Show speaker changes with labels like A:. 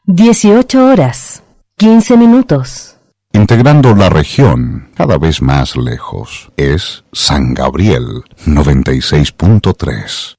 A: 18 horas, 15 minutos.
B: Integrando la región cada vez más lejos, es San Gabriel 96.3.